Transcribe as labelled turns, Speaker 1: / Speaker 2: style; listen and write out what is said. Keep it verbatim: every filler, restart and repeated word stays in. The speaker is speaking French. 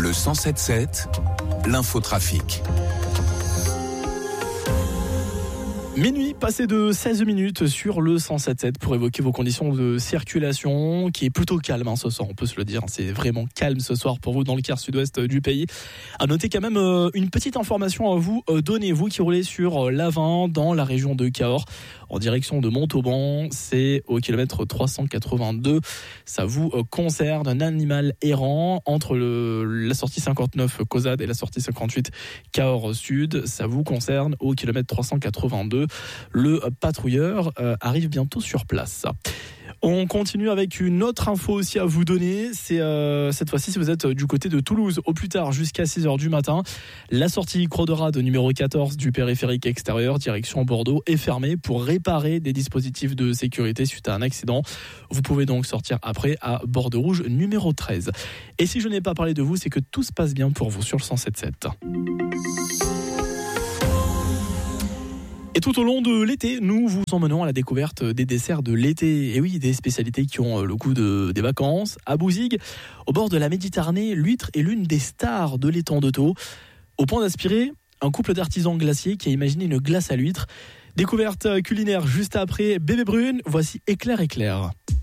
Speaker 1: Le cent sept sept, l'infotrafic.
Speaker 2: Minuit, passé de seize minutes sur le cent sept sept pour évoquer vos conditions de circulation, qui est plutôt calme hein, ce soir, on peut se le dire. C'est vraiment calme ce soir pour vous dans le quart sud-ouest du pays. À noter quand même euh, une petite information à vous euh, donner, vous qui roulez sur euh, l'A vingt dans la région de Cahors, en direction de Montauban, c'est au kilomètre trois cent quatre-vingt-deux. Ça vous euh, concerne, un animal errant entre le, la sortie cinquante-neuf Causade et la sortie cinquante-huit Cahors Sud. Ça vous concerne au kilomètre trois cent quatre-vingt-deux. Le patrouilleur euh, arrive bientôt sur place. On continue avec une autre info aussi à vous donner. C'est euh, cette fois-ci si vous êtes du côté de Toulouse, au plus tard jusqu'à six heures du matin. La sortie Croix de Rade numéro quatorze du périphérique extérieur direction Bordeaux est fermée pour réparer des dispositifs de sécurité suite à un accident. Vous pouvez donc sortir après à Bordeaux Rouge numéro treize. Et si je n'ai pas parlé de vous, c'est que tout se passe bien pour vous sur le cent sept sept. Et tout au long de l'été, nous vous emmenons à la découverte des desserts de l'été. Et oui, des spécialités qui ont le goût de, des vacances. À Bouzigues, au bord de la Méditerranée, l'huître est l'une des stars de l'étang de Thau. Au point d'inspirer un couple d'artisans glaciers qui a imaginé une glace à l'huître. Découverte culinaire juste après Bébé Brune, voici Éclair Éclair.